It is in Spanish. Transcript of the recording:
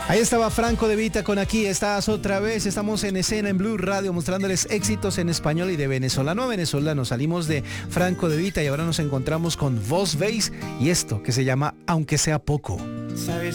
Ahí estaba Franco De Vita con Aquí estás otra vez. Estamos en escena en Blue Radio mostrándoles éxitos en español y de venezolano a venezolano. Salimos de Franco De Vita y ahora nos encontramos con Voz Bass y esto que se llama Aunque sea poco. Sabes,